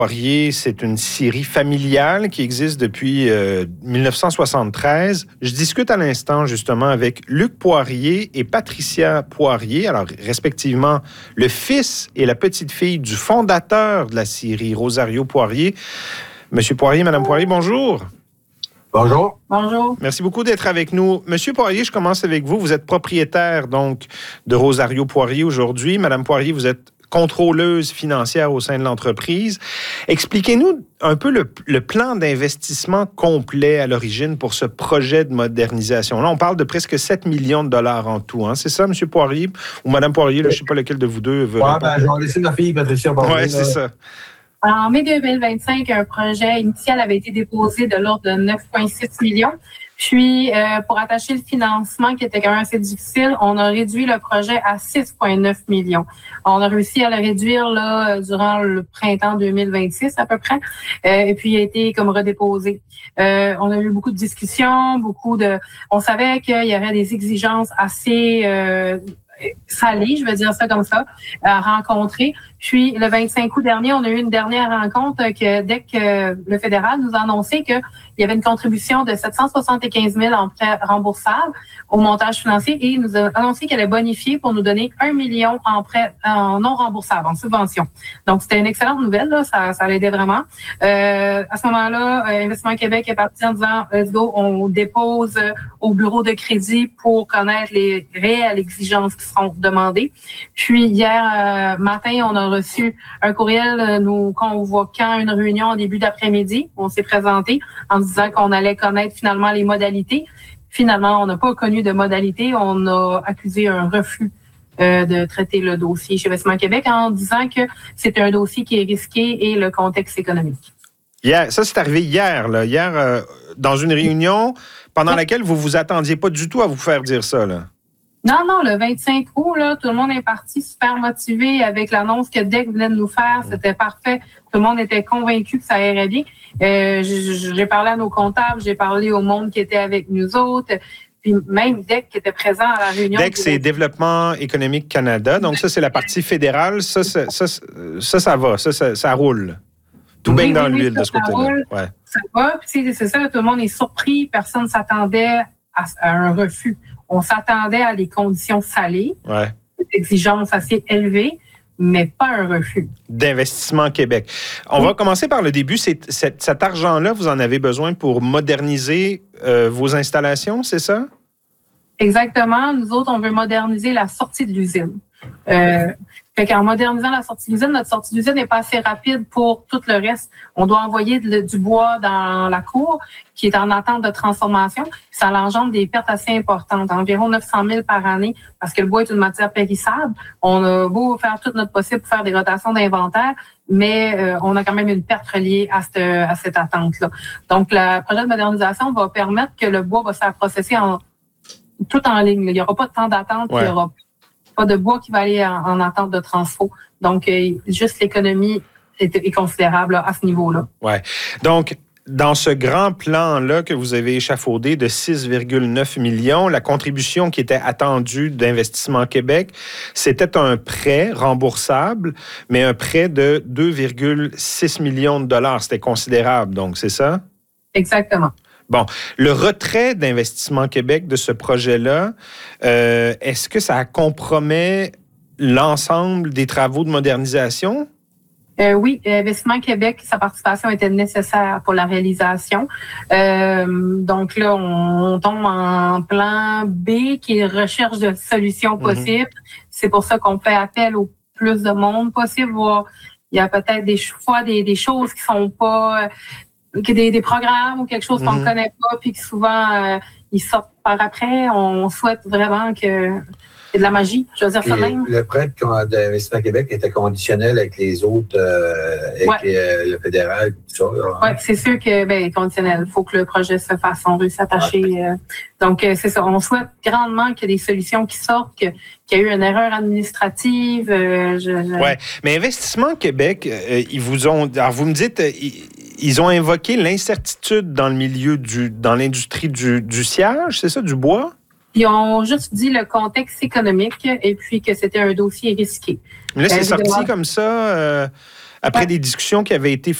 Poirier, c'est une scierie familiale qui existe depuis 1973. Je discute à l'instant justement avec Luc Poirier et Patricia Poirier, alors respectivement le fils et la petite-fille du fondateur de la scierie, Rosario Poirier. Monsieur Poirier, Madame Poirier, bonjour. Bonjour. Bonjour. Merci beaucoup d'être avec nous. Monsieur Poirier, je commence avec vous. Vous êtes propriétaire donc de Rosario Poirier aujourd'hui. Madame Poirier, vous êtes contrôleuse financière au sein de l'entreprise. Expliquez-nous un peu le plan d'investissement complet à l'origine pour ce projet de modernisation. Là, on parle de presque 7 millions de dollars en tout. Hein? C'est ça, M. Poirier? Ou Mme Poirier, là, je ne sais pas lequel de vous deux veut répondre. Je vais laisser ma fille, Patricia Poirier. Oui, c'est ça. En mai 2025, un projet initial avait été déposé de l'ordre de 9,6 millions. Puis, pour attacher le financement, qui était quand même assez difficile, on a réduit le projet à 6,9 millions. On a réussi à le réduire là durant le printemps 2026 à peu près, et puis il a été comme redéposé. On a eu beaucoup de discussions, on savait qu'il y aurait des exigences assez salées, je vais dire ça comme ça, à rencontrer. Puis, le 25 août dernier, on a eu une dernière rencontre que dès que le fédéral nous a annoncé qu'il y avait une contribution de 775 000 en prêts remboursables au montage financier et il nous a annoncé qu'elle allait bonifier pour nous donner 1 million en prêts non remboursables, en subvention. Donc, c'était une excellente nouvelle, là, ça l'aidait vraiment. À ce moment-là, Investissement Québec est parti en disant « Let's go, on dépose au bureau de crédit pour connaître les réelles exigences qui seront demandées. » Puis, hier matin, on a reçu un courriel nous convoquant une réunion en début d'après-midi. On s'est présenté en disant qu'on allait connaître finalement les modalités. Finalement, on n'a pas connu de modalités. On a accusé un refus de traiter le dossier chez Investissement Québec en disant que c'est un dossier qui est risqué et le contexte économique. Hier, ça, c'est arrivé hier, là. Hier, dans une réunion pendant laquelle vous ne vous attendiez pas du tout à vous faire dire ça, là. Non, le 25 août, là, tout le monde est parti super motivé avec l'annonce que DEC venait de nous faire. C'était parfait. Tout le monde était convaincu que ça irait bien. J'ai parlé à nos comptables, j'ai parlé au monde qui était avec nous autres. Puis même DEC qui était présent à la réunion. DEC, c'est Développement économique Canada. Donc ça, c'est la partie fédérale. Ça va. Ça roule. Tout baigne dans l'huile de ce côté-là. Ouais. Ça va. Puis c'est ça, tout le monde est surpris. Personne ne s'attendait à un refus. On s'attendait à des conditions salées, des exigences assez élevées, mais pas un refus. D'Investissement Québec. On va commencer par le début. Cet argent-là, vous en avez besoin pour moderniser vos installations, c'est ça? Exactement. Nous autres, on veut moderniser la sortie de l'usine. Fait qu'en modernisant la sortie d'usine, notre sortie d'usine n'est pas assez rapide pour tout le reste. On doit envoyer du bois dans la cour qui est en attente de transformation. Ça engendre des pertes assez importantes, environ 900 000 par année, parce que le bois est une matière périssable. On a beau faire tout notre possible pour faire des rotations d'inventaire, mais on a quand même une perte reliée à cette attente-là. Donc, le projet de modernisation va permettre que le bois va se faire processer tout en ligne. Il n'y aura pas de temps d'attente, il n'y aura pas de bois qui va aller en attente de transfo. Donc, juste l'économie est considérable là, à ce niveau-là. Oui. Donc, dans ce grand plan-là que vous avez échafaudé de 6,9 millions, la contribution qui était attendue d'Investissement Québec, c'était un prêt remboursable, mais un prêt de 2,6 millions de dollars. C'était considérable, donc, c'est ça? Exactement. Bon, le retrait d'Investissement Québec de ce projet-là, est-ce que ça compromet l'ensemble des travaux de modernisation? Oui, Investissement Québec, sa participation était nécessaire pour la réalisation. Donc là, on tombe en plan B, qui est recherche de solutions possibles. C'est pour ça qu'on fait appel au plus de monde possible. Il y a peut-être des choses qui sont pas... des programmes ou quelque chose qu'on ne connaît pas puis que souvent ils sortent par après. On souhaite vraiment que c'est de la magie, je veux dire ça même. Le prêt d'Investissement Québec était conditionnel avec les autres, le fédéral, tout ça. Oui, c'est sûr que conditionnel. Il faut que le projet se fasse. On veut s'attacher. Donc, c'est ça. On souhaite grandement qu'il y ait des solutions qui sortent, qu'il y a eu une erreur administrative. Oui, mais Investissement Québec, ils vous ont... Alors, vous me dites... Ils ont invoqué l'incertitude dans le milieu dans l'industrie du sciage, c'est ça, du bois? Ils ont juste dit le contexte économique et puis que c'était un dossier risqué. Mais là, c'est sorti comme ça après des discussions qui avaient été